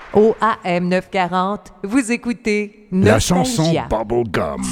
Au AM 940, vous écoutez La chanson Nostalgia. Bubblegum.